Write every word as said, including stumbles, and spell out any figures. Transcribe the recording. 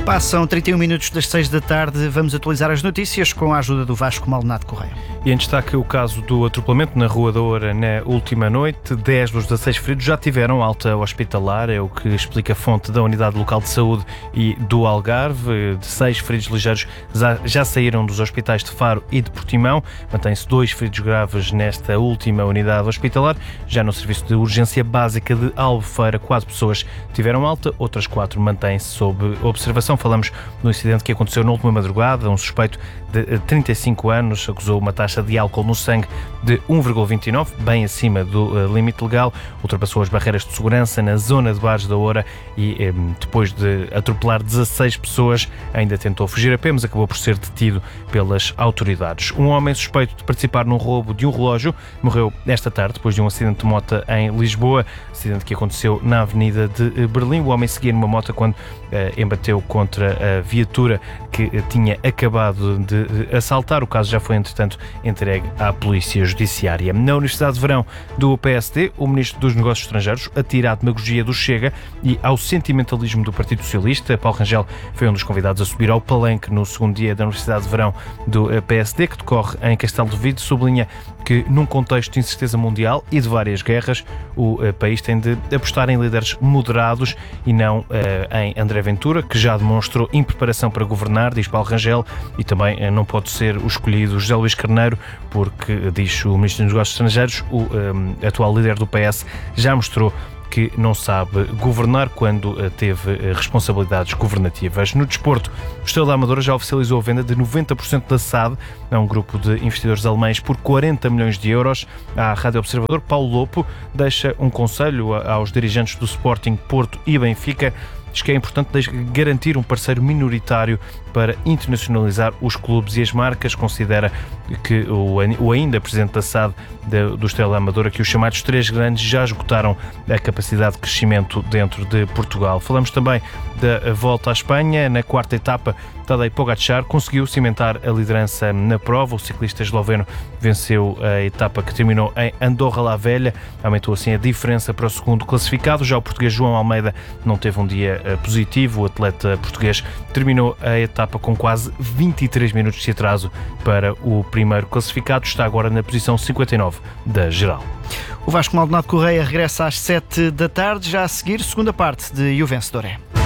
Passam trinta e um minutos das seis da tarde. Vamos atualizar as notícias com a ajuda do Vasco Maldonado Correia. E em destaque o caso do atropelamento na Rua da Oura na última noite. dez dos dezasseis feridos já tiveram alta hospitalar, é o que explica a fonte da Unidade Local de Saúde e do Algarve. De seis feridos ligeiros já saíram dos hospitais de Faro e de Portimão. Mantém-se dois feridos graves nesta última unidade hospitalar. Já no serviço de urgência básica de Albufeira, quatro pessoas tiveram alta, outras quatro mantêm-se sob observação. Falamos do incidente que aconteceu na última madrugada. Um suspeito de trinta e cinco anos acusou uma taxa de álcool no sangue de um vírgula vinte e nove, bem acima do limite legal. Ultrapassou as barreiras de segurança na zona de Bares da Oura e, depois de atropelar dezasseis pessoas, ainda tentou fugir a pé, mas acabou por ser detido pelas autoridades. Um homem suspeito de participar num roubo de um relógio morreu esta tarde depois de um acidente de moto em Lisboa, acidente que aconteceu na Avenida de Berlim. O homem seguia numa moto quando eh, embateu contra a viatura que eh, tinha acabado de assaltar. O caso já foi, entretanto, entregue à Polícia Judiciária. Na Universidade de Verão do P S D, o Ministro dos Negócios Estrangeiros atira à demagogia do Chega e ao sentimentalismo do Partido Socialista. Paulo Rangel foi um dos convidados a subir ao palanque no segundo dia da Universidade de Verão do P S D, que decorre em Castelo de Vide. Sublinha que, num contexto de incerteza mundial e de várias guerras, o país tem de apostar em líderes moderados e não em André Ventura, que já demonstrou impreparação para governar, diz Paulo Rangel, e também não pode ser o escolhido José Luís Carneiro, porque, diz o Ministro dos Negócios Estrangeiros, o um, atual líder do P S já mostrou que não sabe governar quando teve responsabilidades governativas. No desporto, o Estrela da Amadora já oficializou a venda de noventa por cento da S A D a um grupo de investidores alemães por quarenta milhões de euros. À Rádio Observador, Paulo Lopo deixa um conselho aos dirigentes do Sporting, Porto e Benfica. Diz que é importante garantir um parceiro minoritário para internacionalizar os clubes e as marcas. Considera que o ainda presidente da S A D do Estrela da Amadora que os chamados três grandes já esgotaram a capacidade de crescimento dentro de Portugal. Falamos também da volta à Espanha. Na quarta etapa, Tadej Pogačar conseguiu cimentar a liderança na prova. O ciclista esloveno venceu a etapa que terminou em Andorra la Velha, aumentou assim a diferença para o segundo classificado. Já o português João Almeida não teve um dia positivo. O atleta português terminou a etapa com quase vinte e três minutos de atraso para o primeiro classificado. Está agora na posição cinquenta e nove da geral. O Vasco Maldonado Correia regressa às sete da tarde, já a seguir, segunda parte de E o Vencedor é.